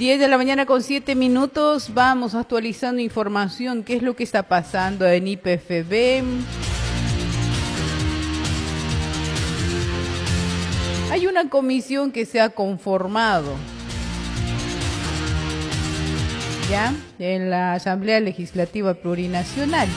10 de la mañana con 7 minutos, vamos actualizando información, qué es lo que está pasando en YPFB. Hay una comisión que se ha conformado, ¿ya? En la Asamblea Legislativa Plurinacional.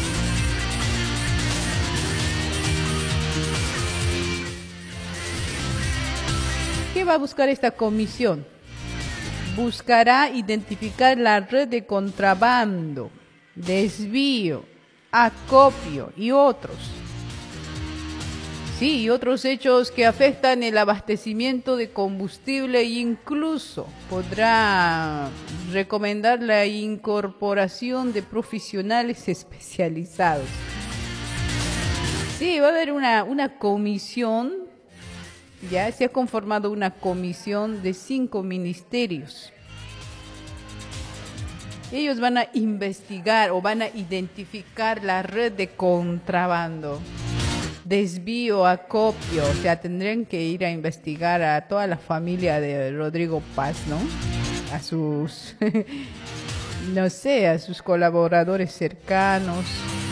¿Qué va a buscar esta comisión? Buscará identificar la red de contrabando, desvío, acopio y otros. Sí, y otros hechos que afectan el abastecimiento de combustible e incluso podrá recomendar la incorporación de profesionales especializados. Sí, va a haber una comisión, ya se ha conformado una comisión de 5 ministerios. Ellos van a investigar o van a identificar la red de contrabando, desvío, acopio, o sea, tendrían que ir a investigar a toda la familia de Rodrigo Paz, ¿no? A sus, no sé, a sus colaboradores cercanos.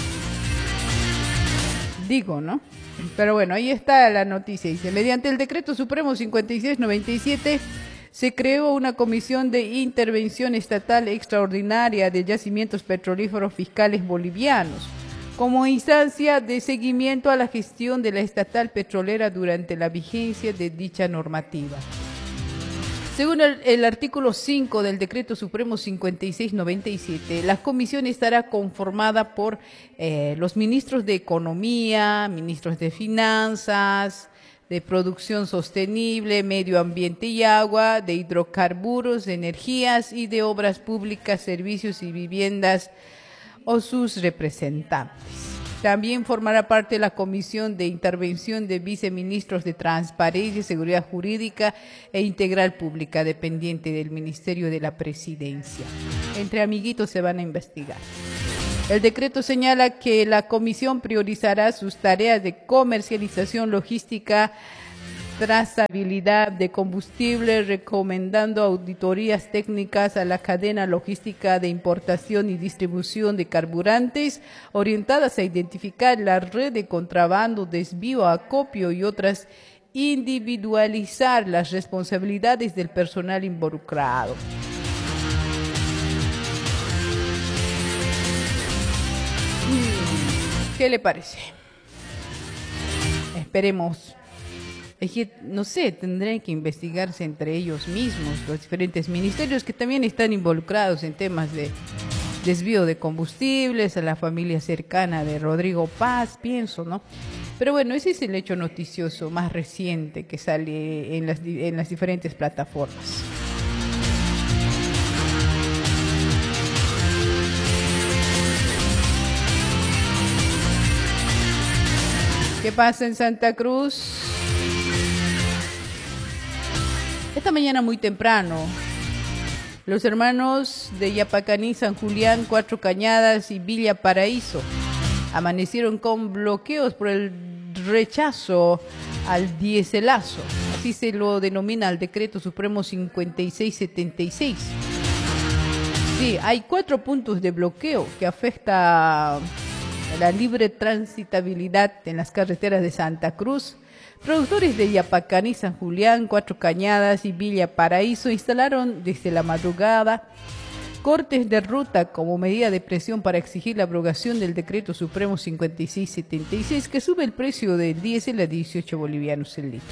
Digo, ¿no? Pero bueno, ahí está la noticia. Dice, mediante el Decreto Supremo 5697 se creó una comisión de intervención estatal extraordinaria de yacimientos petrolíferos fiscales bolivianos, como instancia de seguimiento a la gestión de la estatal petrolera durante la vigencia de dicha normativa. Según el artículo 5 del Decreto Supremo 5697, la comisión estará conformada por los ministros de Economía, ministros de Finanzas, de Producción Sostenible, Medio Ambiente y Agua, de Hidrocarburos, de Energías y de Obras Públicas, Servicios y Viviendas o sus representantes. También formará parte de la Comisión de Intervención de Viceministros de Transparencia, Seguridad Jurídica e Integral Pública, dependiente del Ministerio de la Presidencia. Entre amiguitos se van a investigar. El decreto señala que la comisión priorizará sus tareas de comercialización, logística, trazabilidad de combustible, recomendando auditorías técnicas a la cadena logística de importación y distribución de carburantes, orientadas a identificar la red de contrabando, desvío, acopio y otras, individualizar las responsabilidades del personal involucrado. ¿Qué le parece? Esperemos. Es que, no sé, tendrán que investigarse entre ellos mismos, los diferentes ministerios que también están involucrados en temas de desvío de combustibles, a la familia cercana de Rodrigo Paz, pienso, ¿no? Pero bueno, ese es el hecho noticioso más reciente que sale en las diferentes plataformas. ¿Qué pasa en Santa Cruz? Esta mañana muy temprano, los hermanos de Yapacaní, San Julián, Cuatro Cañadas y Villa Paraíso amanecieron con bloqueos por el rechazo al diéselazo. Así se lo denomina el Decreto Supremo 5676. Sí, hay 4 puntos de bloqueo que afecta la libre transitabilidad en las carreteras de Santa Cruz. Productores de Yapacaní, San Julián, Cuatro Cañadas y Villa Paraíso instalaron desde la madrugada cortes de ruta como medida de presión para exigir la abrogación del Decreto Supremo 5676 que sube el precio del diésel a 18 bolivianos el litro.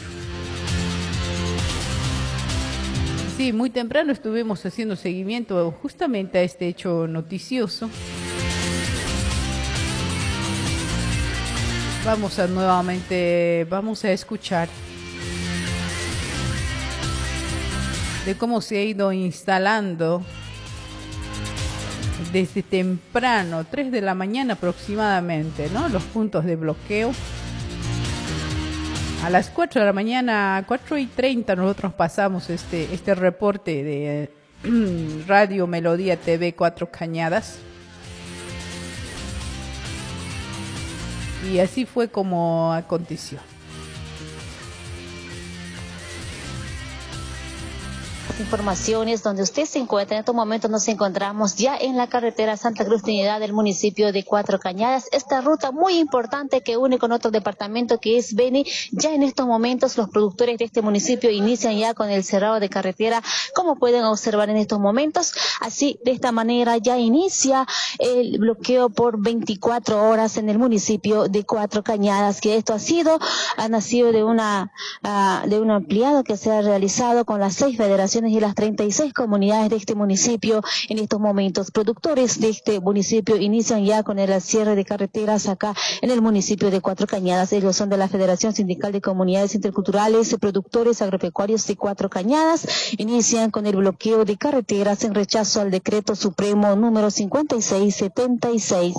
Sí, muy temprano estuvimos haciendo seguimiento justamente a este hecho noticioso. Vamos a escuchar de cómo se ha ido instalando desde temprano, 3 de la mañana aproximadamente, ¿no? Los puntos de bloqueo. A las 4 de la mañana, 4:30, nosotros pasamos este reporte de Radio Melodía TV Cuatro Cañadas. Y así fue como aconteció. Informaciones donde usted se encuentra. En estos momentos nos encontramos ya en la carretera Santa Cruz Trinidad del municipio de Cuatro Cañadas. Esta ruta muy importante que une con otro departamento que es Beni. Ya en estos momentos los productores de este municipio inician ya con el cerrado de carretera, como pueden observar en estos momentos. Así, de esta manera ya inicia el bloqueo por 24 horas en el municipio de Cuatro Cañadas, que esto ha nacido de un ampliado que se ha realizado con las 6 federaciones y las 36 comunidades de este municipio. En estos momentos, productores de este municipio inician ya con el cierre de carreteras acá en el municipio de Cuatro Cañadas. Ellos son de la Federación Sindical de Comunidades Interculturales, productores agropecuarios de Cuatro Cañadas. Inician con el bloqueo de carreteras en rechazo al decreto supremo número 5676.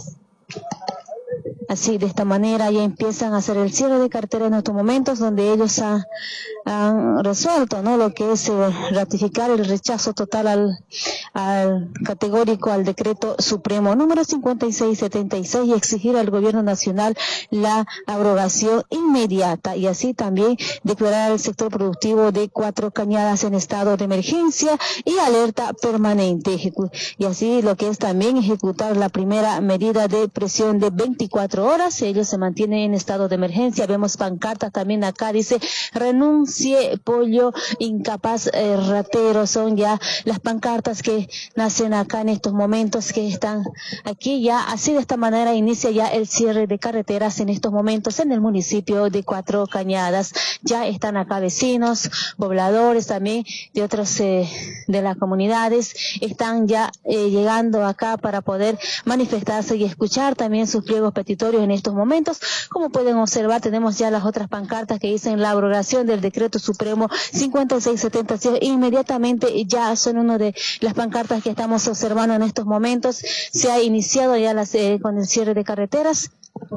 Así, de esta manera ya empiezan a hacer el cierre de carretera en estos momentos, donde ellos han resuelto, ¿no?, lo que es ratificar el rechazo total al categórico al decreto supremo número 5676 y exigir al gobierno nacional la abrogación inmediata, y así también declarar el sector productivo de Cuatro Cañadas en estado de emergencia y alerta permanente. Y así lo que es también ejecutar la primera medida de presión de 24 horas. Ellos se mantienen en estado de emergencia. Vemos pancartas también acá, dice: renuncie pollo incapaz ratero. Son ya las pancartas que nacen acá en estos momentos, que están aquí ya. Así, de esta manera inicia ya el cierre de carreteras en estos momentos en el municipio de Cuatro Cañadas. Ya están acá vecinos, pobladores también de otros de las comunidades, están ya llegando acá para poder manifestarse y escuchar también sus pliegos petitorios en estos momentos. Como pueden observar, tenemos ya las otras pancartas que dicen la abrogación del decreto supremo 5676. Inmediatamente ya son una de las pancartas que estamos observando en estos momentos. Se ha iniciado ya con el cierre de carreteras.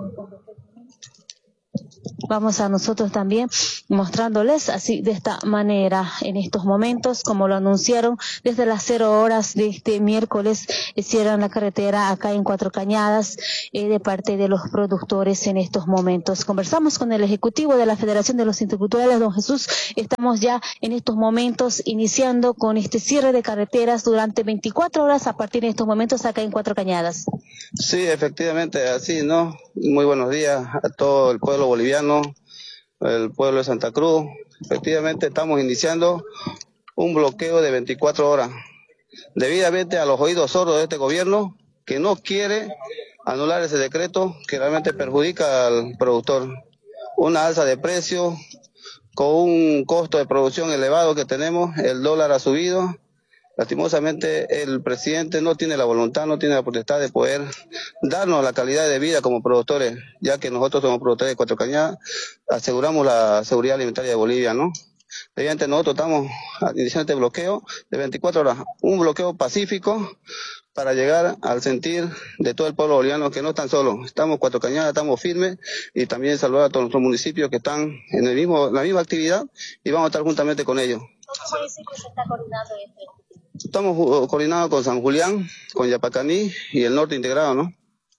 Vamos a nosotros también mostrándoles así, de esta manera, en estos momentos, como lo anunciaron, desde las 0 horas de este miércoles cierran la carretera acá en Cuatro Cañadas de parte de los productores en estos momentos. Conversamos con el ejecutivo de la Federación de los Interculturales, don Jesús. Estamos ya en estos momentos iniciando con este cierre de carreteras durante 24 horas a partir de estos momentos acá en Cuatro Cañadas. Sí, efectivamente, así, ¿no? Muy buenos días a todo el pueblo boliviano, el pueblo de Santa Cruz. Efectivamente, estamos iniciando un bloqueo de 24 horas, debidamente a los oídos sordos de este gobierno, que no quiere anular ese decreto que realmente perjudica al productor. Una alza de precios, con un costo de producción elevado que tenemos, el dólar ha subido. Lastimosamente, el presidente no tiene la voluntad, no tiene la potestad de poder darnos la calidad de vida como productores, ya que nosotros somos productores de Cuatro Cañadas, aseguramos la seguridad alimentaria de Bolivia, ¿no? Mediante nosotros estamos iniciando este bloqueo de 24 horas, un bloqueo pacífico para llegar al sentir de todo el pueblo boliviano, que no están solos. Estamos Cuatro Cañadas, estamos firmes, y también saludar a todos nuestros municipios que están en la misma actividad, y vamos a estar juntamente con ellos. ¿Cómo municipio se está coordinando esto? Estamos coordinados con San Julián, con Yapacaní y el norte integrado, ¿no?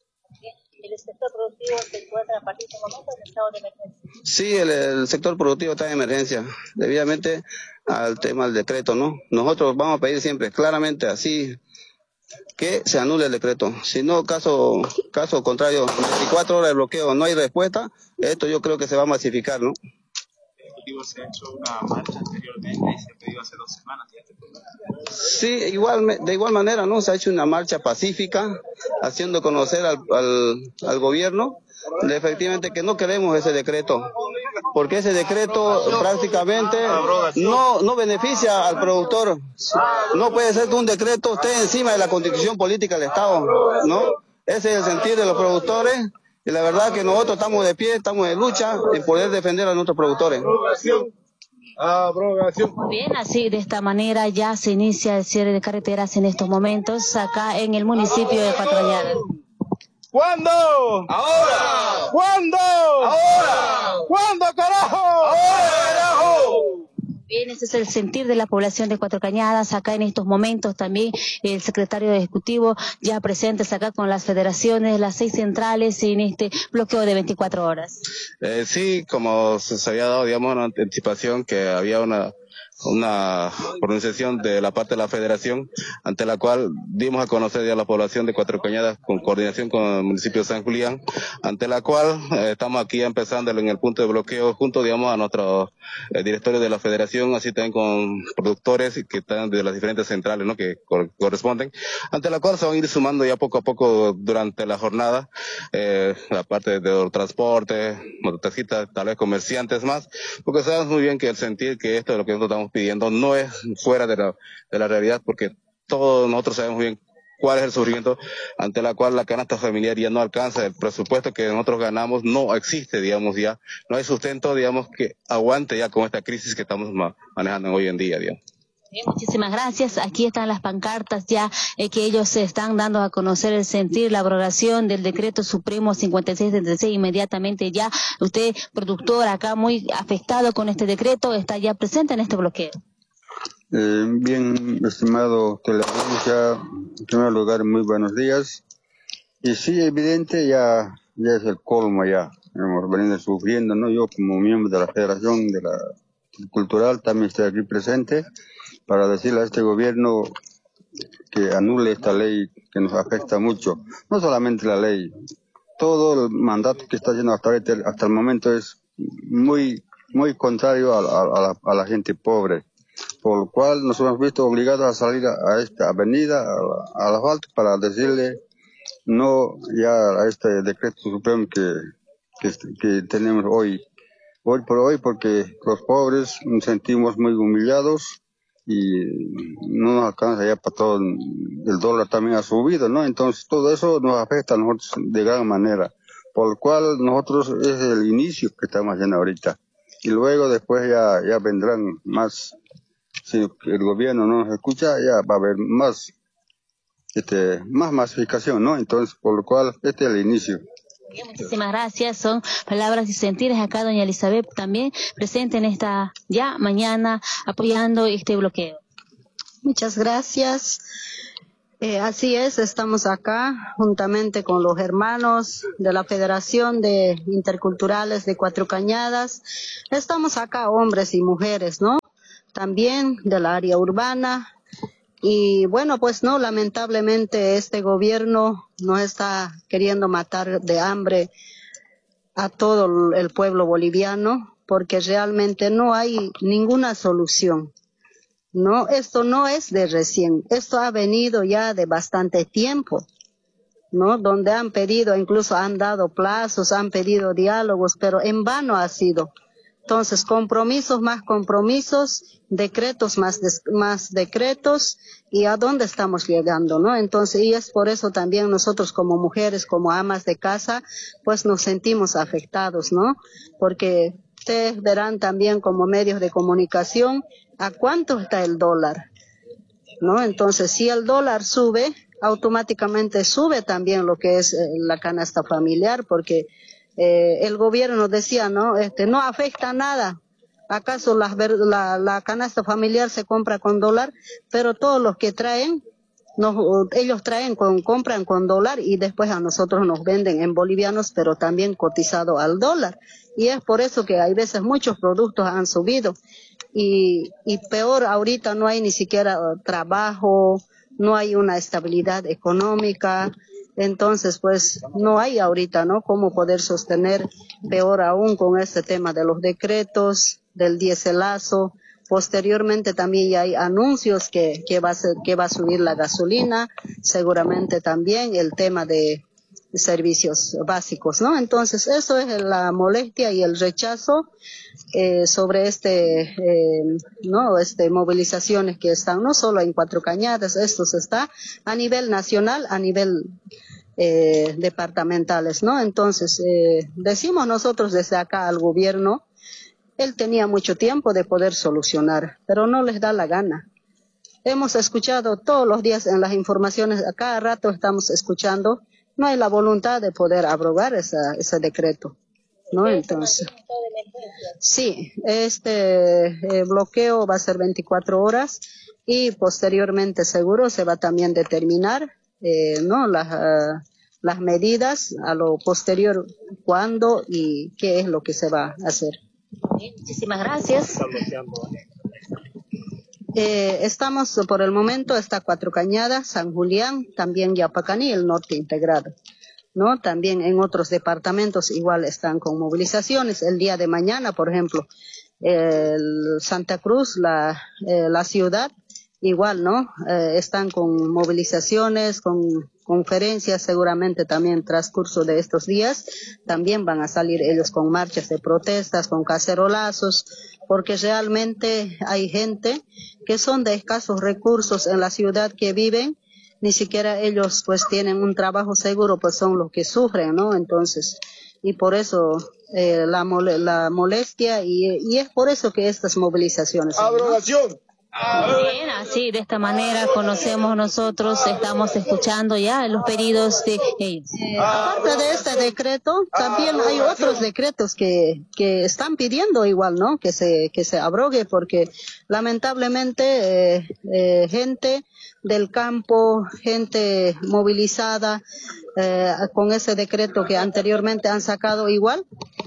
¿El sector productivo se encuentra a partir de este momento en estado de emergencia? Sí, el sector productivo está en emergencia, debidamente al tema del decreto, ¿no? Nosotros vamos a pedir siempre, claramente así, que se anule el decreto. Si no, caso contrario, 24 horas de bloqueo, no hay respuesta, esto yo creo que se va a masificar, ¿no? Se ha hecho una marcha anteriormente y se pidió hace 2 semanas. Sí, de igual manera, ¿no? Se ha hecho una marcha pacífica, haciendo conocer al gobierno de efectivamente que no queremos ese decreto, porque ese decreto prácticamente no beneficia al productor. No puede ser que un decreto esté encima de la constitución política del Estado, ¿no? Ese es el sentir de los productores. Y la verdad que nosotros estamos de pie, estamos de lucha en poder defender a nuestros productores. Muy bien, así de esta manera ya se inicia el cierre de carreteras en estos momentos acá en el municipio de Cuatro Cañadas. ¿Cuándo? ¡Ahora! ¿Cuándo? ¡Ahora! ¿Cuándo, carajo? ¡Ahora, carajo! Bien, ese es el sentir de la población de Cuatro Cañadas. Acá en estos momentos también el secretario ejecutivo ya presentes acá con las federaciones, las 6 centrales en este bloqueo de 24 horas. Sí, como se había dado, digamos, una anticipación que había una una pronunciación de la parte de la Federación, ante la cual dimos a conocer ya a la población de Cuatro Cañadas con coordinación con el municipio de San Julián, ante la cual estamos aquí empezando en el punto de bloqueo junto, digamos, a nuestro directorio de la Federación, así también con productores que están de las diferentes centrales, ¿no?, que corresponden, ante la cual se van a ir sumando ya poco a poco durante la jornada, la parte de transporte, mototaxistas, tal vez comerciantes más, porque sabemos muy bien que el sentir que esto de lo que nosotros estamos pidiendo no es fuera de la realidad, porque todos nosotros sabemos bien cuál es el sufrimiento ante la cual la canasta familiar ya no alcanza, el presupuesto que nosotros ganamos no existe, digamos, ya no hay sustento, digamos, que aguante ya con esta crisis que estamos manejando hoy en día, digamos. Bien, muchísimas gracias. Aquí están las pancartas ya que ellos se están dando a conocer el sentir, la abrogación del decreto supremo 5676. Inmediatamente ya usted, productor, acá muy afectado con este decreto, está ya presente en este bloqueo. Bien, estimado teleaudiencia, en primer lugar, muy buenos días. Y sí, evidente, ya es el colmo ya. Hemos venido sufriendo, ¿no? Yo como miembro de la Federación de la Cultural también estoy aquí presente para decirle a este gobierno que anule esta ley que nos afecta mucho. No solamente la ley, todo el mandato que está haciendo hasta el momento es muy contrario a la gente pobre, por lo cual nos hemos visto obligados a salir a esta avenida, al asfalto, para decirle no ya a este decreto supremo que tenemos hoy por hoy, porque los pobres nos sentimos muy humillados y no nos alcanza ya para todo. El dólar también ha subido, ¿no? Entonces todo eso nos afecta a nosotros de gran manera, por lo cual nosotros es el inicio que estamos haciendo ahorita, y luego después ya vendrán más. Si el gobierno no nos escucha, ya va a haber más masificación, ¿no? Entonces, por lo cual este es el inicio. Bien, muchísimas gracias. Son palabras y sentires acá, doña Elizabeth, también presente en esta ya mañana apoyando este bloqueo. Muchas gracias. Así es, estamos acá juntamente con los hermanos de la Federación de Interculturales de Cuatro Cañadas. Estamos acá hombres y mujeres, ¿no? También del área urbana. Y bueno, pues no, lamentablemente este gobierno nos está queriendo matar de hambre a todo el pueblo boliviano, porque realmente no hay ninguna solución. No, esto no es de recién, esto ha venido ya de bastante tiempo, ¿no? Donde han pedido, incluso han dado plazos, han pedido diálogos, pero en vano ha sido. Entonces, compromisos más compromisos, decretos más decretos, y a dónde estamos llegando, ¿no? Entonces, y es por eso también nosotros como mujeres, como amas de casa, pues nos sentimos afectados, ¿no? Porque ustedes verán también como medios de comunicación a cuánto está el dólar, ¿no? Entonces, si el dólar sube, automáticamente sube también lo que es la canasta familiar, porque el gobierno decía, no afecta nada. ¿Acaso la canasta familiar se compra con dólar? Pero todos los que traen, ellos compran con dólar y después a nosotros nos venden en bolivianos, pero también cotizado al dólar. Y es por eso que hay veces muchos productos han subido. Y peor, ahorita no hay ni siquiera trabajo, no hay una estabilidad económica. Entonces, pues, no hay ahorita, ¿no?, cómo poder sostener, peor aún con este tema de los decretos, del diéselazo. Posteriormente también ya hay anuncios que va a subir la gasolina, seguramente también el tema de servicios básicos, ¿no? Entonces, eso es la molestia y el rechazo sobre movilizaciones que están no solo en Cuatro Cañadas, esto se está a nivel nacional, a nivel departamentales, ¿no? Entonces, decimos nosotros desde acá al gobierno, él tenía mucho tiempo de poder solucionar, pero no les da la gana. Hemos escuchado todos los días en las informaciones, a cada rato estamos escuchando, no hay la voluntad de poder abrogar ese decreto, ¿no? Entonces, sí, este bloqueo va a ser 24 horas y posteriormente seguro se va también a determinar, ¿no?, las medidas a lo posterior, cuándo y qué es lo que se va a hacer. Muchísimas gracias. Estamos por el momento, está Cuatro Cañadas, San Julián, también Yapacaní, el norte integrado, ¿no? También en otros departamentos igual están con movilizaciones. El día de mañana, por ejemplo, Santa Cruz, la ciudad, igual, ¿no? Están con movilizaciones, con conferencias, seguramente también transcurso de estos días, también van a salir ellos con marchas de protestas, con cacerolazos, porque realmente hay gente que son de escasos recursos en la ciudad que viven, ni siquiera ellos pues tienen un trabajo seguro, pues son los que sufren, ¿no? Entonces, y por eso la molestia y es por eso que estas movilizaciones. ¡Abrogación! Bien, así, de esta manera conocemos nosotros, estamos escuchando ya los pedidos de ellos. Aparte de este decreto, también hay otros decretos que están pidiendo igual, ¿no? Que se abrogue, porque lamentablemente gente del campo, gente movilizada, con ese decreto que anteriormente han sacado igual,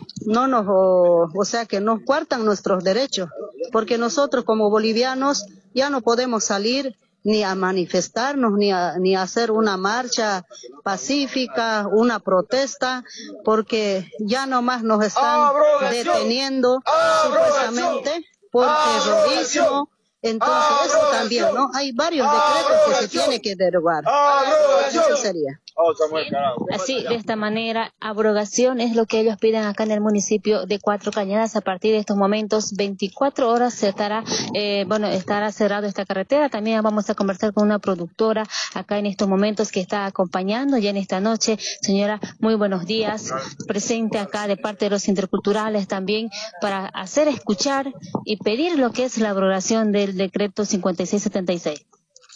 o sea que nos coartan nuestros derechos, porque nosotros como bolivianos ya no podemos salir ni a manifestarnos, ni a hacer una marcha pacífica, una protesta, porque ya nomás nos están deteniendo supuestamente por terrorismo. Entonces eso también, ¿no? Hay varios decretos que se tienen que derogar. Eso sería. Así, de esta manera, abrogación es lo que ellos piden acá en el municipio de Cuatro Cañadas. A partir de estos momentos, 24 horas estará cerrado esta carretera. También vamos a conversar con una productora acá en estos momentos que está acompañando ya en esta noche. Señora, muy buenos días. Presente acá de parte de los interculturales también para hacer escuchar y pedir lo que es la abrogación del decreto 5676.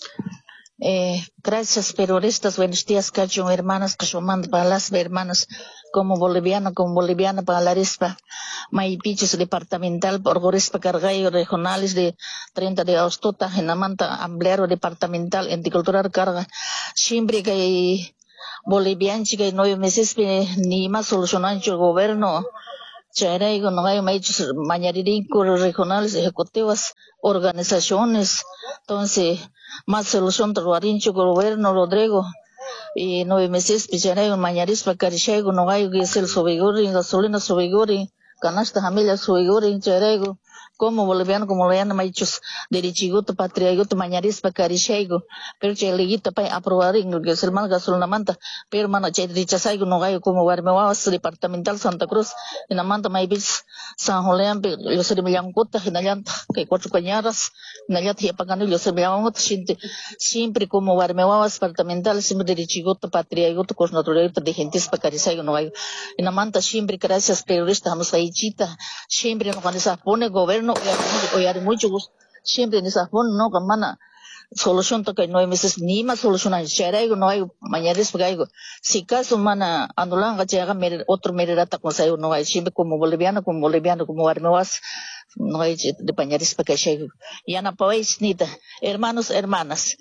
Gracias, periodistas. Buenos días, Cacho, hermanas, Cachomán, para las hermanas, como boliviana, para la RISPA, Maipichos departamental, por Gorispa Cargallo, regionales de 30 de agosto, Genamanta, amblero departamental, anticultural carga, siempre que hay bolivianos que 9 meses ni más solucionan el gobierno. Chairaigo, no hay muchos mañariricos regionales, ejecutivas, organizaciones. Entonces, más solución trabarincho gobierno Rodrigo. Y 9 meses, Chairaigo, mañaris para Carishaigo, no hay que es el sobiguri, gasolina sobiguri, canasta familia sobiguri, Chairaigo. Como boliviano, maichos derechiguto, patriaguto, mañaris para Carishaigo. Pero Chairiguita para aprobar, que es el mal gasolina manta. Pero mana Chairrichasaigo, no hay como Guarmehuas, departamental Santa Cruz, en la manta Maibis, San Julián, yo se me llaman Cota, en Allanta, que Cuatro Cañadas, en Allanta y Apagano, yo se me llaman siempre como Guarmehuas, departamental, siempre derechiguto, patriaguto, con naturaleza de gentes para Carishaigo, no hay. En la manta siempre, gracias, periodistas, vamos a Ichita, siempre nos van a poner gobierno. Hoy mucho gusto siempre en esa forma no camana solución toca 9 meses ni más solucionar Chairaigo no hay mañana es pagaigo si caso mana anulan gachaga otro mererata con sayo no hay siempre como boliviano como armewas no hay de pañaris para Chairaigo ya no país nita hermanos hermanas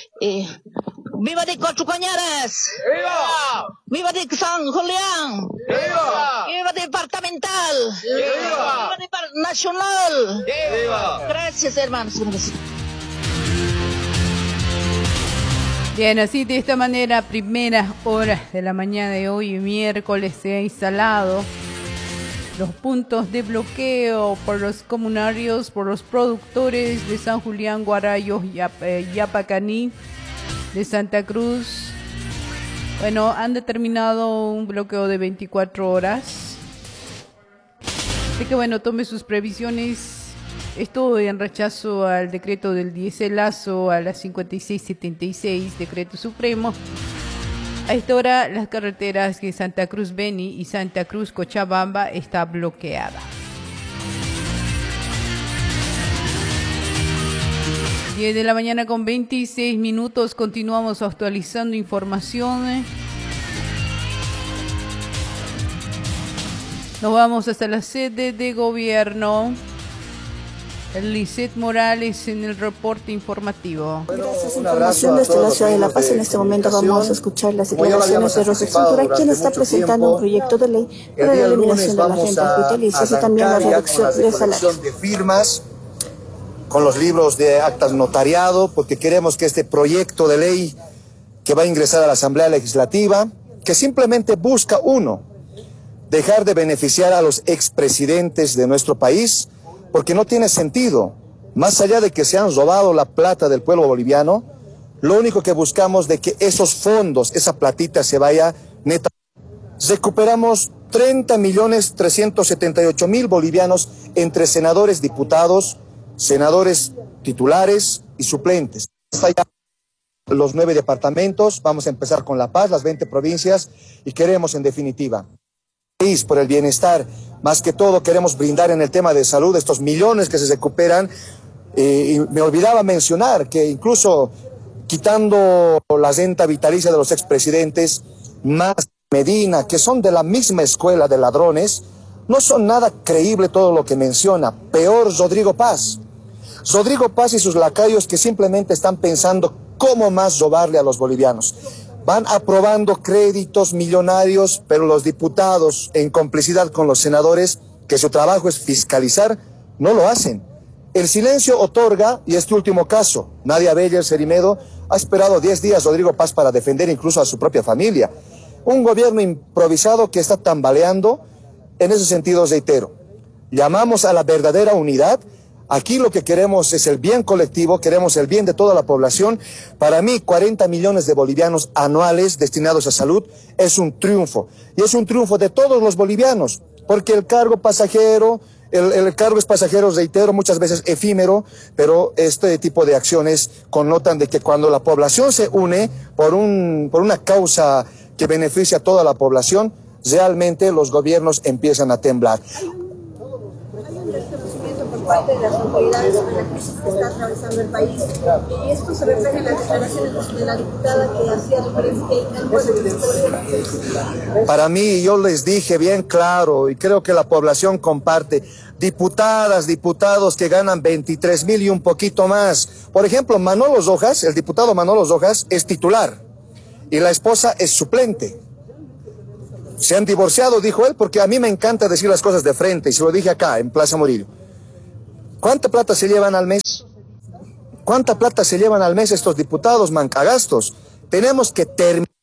¡viva de Cuatro Cañadas! ¡Viva! ¡Viva de San Julián! ¡Viva! ¡Viva departamental! ¡Viva! ¡Viva de nacional! ¡Viva! Gracias, hermanos. Bien, así de esta manera, primeras horas de la mañana de hoy, miércoles, se ha instalado los puntos de bloqueo por los comunarios, por los productores de San Julián, Guarayos, Yapacaní, de Santa Cruz. Bueno, han determinado un bloqueo de 24 horas. Así que bueno, tome sus previsiones. Esto en rechazo al decreto del dieselazo a las 5676, decreto supremo. A esta hora las carreteras de Santa Cruz Beni y Santa Cruz Cochabamba está bloqueada. 10 de la mañana con 26 minutos, continuamos actualizando información. Nos vamos hasta la sede de gobierno. Lisette Morales en el reporte informativo. Gracias. Información desde la ciudad de La Paz. En este momento vamos a escuchar las declaraciones de Rosa Cintura, quien está presentando un proyecto de ley para la eliminación de las rentas vitalicias y también la reducción de salarios. De firmas con los libros de actas notariado, porque queremos que este proyecto de ley que va a ingresar a la Asamblea Legislativa, que simplemente busca, uno, dejar de beneficiar a los expresidentes de nuestro país, porque no tiene sentido. Más allá de que se han robado la plata del pueblo boliviano, lo único que buscamos de que esos fondos, esa platita se vaya neta. Recuperamos 30.378.000 bolivianos entre senadores, diputados, senadores titulares y suplentes. Hasta ya los 9 departamentos, vamos a empezar con La Paz, las 20 provincias, y queremos en definitiva por el bienestar, más que todo queremos brindar en el tema de salud estos millones que se recuperan. Y me olvidaba mencionar que incluso quitando la renta vitalicia de los expresidentes, más Medina, que son de la misma escuela de ladrones, no son nada creíble todo lo que menciona. Peor Rodrigo Paz. Rodrigo Paz y sus lacayos que simplemente están pensando cómo más robarle a los bolivianos. Van aprobando créditos millonarios, pero los diputados, en complicidad con los senadores, que su trabajo es fiscalizar, no lo hacen. El silencio otorga, y este último caso, Nadia Beller Cerimedo, ha esperado 10 días Rodrigo Paz para defender incluso a su propia familia. Un gobierno improvisado que está tambaleando. En ese sentido, reitero, llamamos a la verdadera unidad. Aquí lo que queremos es el bien colectivo, queremos el bien de toda la población. Para mí, 40 millones de bolivianos anuales destinados a salud es un triunfo. Y es un triunfo de todos los bolivianos, porque el cargo pasajero, el cargo es pasajero, reitero, muchas veces efímero, pero este tipo de acciones connotan de que cuando la población se une por una causa que beneficia a toda la población, realmente los gobiernos empiezan a temblar. Por parte de las autoridades sobre la crisis que está atravesando el país, y esto se refleja en las declaraciones de la diputada que hacía referencia que Para mí, yo les dije bien claro, y creo que la población comparte, diputadas, diputados que ganan 23.000 y un poquito más. Por ejemplo, Manolo Rojas, el diputado Manolo Rojas, es titular y la esposa es suplente. Se han divorciado, dijo él, porque a mí me encanta decir las cosas de frente, y se lo dije acá, en Plaza Murillo. ¿Cuánta plata se llevan al mes? ¿Cuánta plata se llevan al mes estos diputados mancagastos? Tenemos que terminar